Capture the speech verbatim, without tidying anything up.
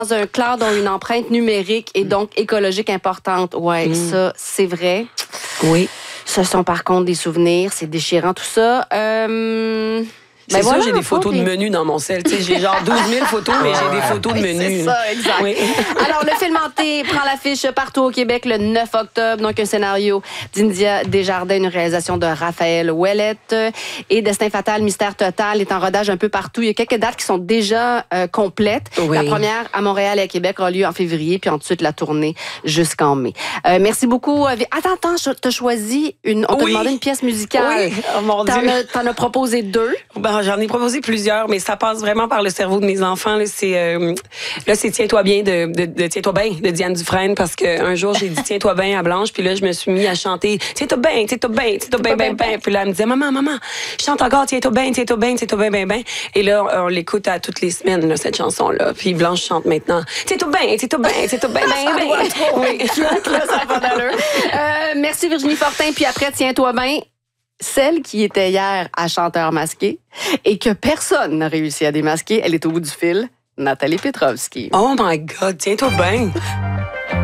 Dans un cloud ont une empreinte numérique et donc écologique importante. Ouais, mm. ça, c'est vrai. Oui. Ce sont par contre des souvenirs, c'est déchirant tout ça. Euh... C'est ben ça, voilà, j'ai des photos de menus dans mon sel. J'ai genre douze mille photos, mais j'ai des photos de menus. C'est ça, exact. Oui. Alors, le film hanté prend l'affiche partout au Québec le neuf octobre. Donc, un scénario d'India Desjardins, une réalisation de Raphaël Ouellette. Et Destin fatal, mystère total est en rodage un peu partout. Il y a quelques dates qui sont déjà euh, complètes. Oui. La première à Montréal et à Québec aura lieu en février, puis ensuite la tournée jusqu'en mai. Euh, merci beaucoup. Attends, attends, t'as choisi une... On t'a oui. demandé une pièce musicale. Oui, oh mon Dieu. T'en as, t'en as proposé deux. Ben, j'en ai proposé plusieurs, mais ça passe vraiment par le cerveau de mes enfants. Là, c'est, euh, là, c'est Tiens-toi bien de, de, de Tiens-toi bien de Diane Dufresne, parce qu'un jour, j'ai dit Tiens-toi bien à Blanche, puis là, je me suis mis à chanter Tiens-toi bien, Tiens-toi bien, Tiens-toi bien, bien, bien. Puis là, elle me disait Maman, maman, chante encore Tiens-toi bien, Tiens-toi bien, Tiens-toi bien, bien, bien. Et là, on, on l'écoute à toutes les semaines, là, cette chanson-là. Puis Blanche chante maintenant Tiens-toi bien, Tiens-toi bien, Tiens-toi bien, bien, bien. Oui, là, ça va d'allure. Euh, merci Virginie Fortin, puis après, Tiens-toi bien. Celle qui était hier à Chanteur masqué et que personne n'a réussi à démasquer, elle est au bout du fil, Nathalie Petrovski. Oh my God, tiens-toi bien!